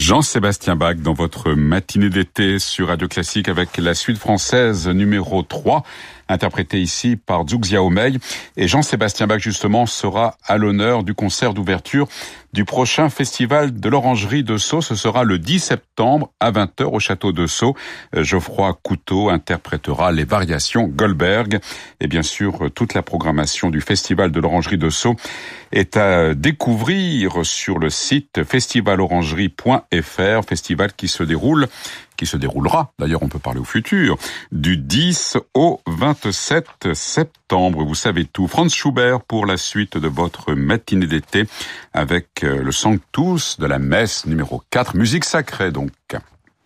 Jean-Sébastien Bach dans votre matinée d'été sur Radio Classique avec la suite française numéro 3, interprétée ici par Zhu Xiaomei. Et Jean-Sébastien Bach, justement, sera à l'honneur du concert d'ouverture du prochain festival de l'Orangerie de Sceaux. Ce sera le 10 septembre à 20h au château de Sceaux. Geoffroy Couteau interprétera les variations Goldberg. Et bien sûr, toute la programmation du festival de l'Orangerie de Sceaux est à découvrir sur le site festivalorangerie.fr, festival qui se déroulera, d'ailleurs on peut parler au futur, du 10 au 27 septembre. Vous savez tout. Franz Schubert pour la suite de votre matinée d'été avec le Sanctus de la messe numéro 4, musique sacrée donc.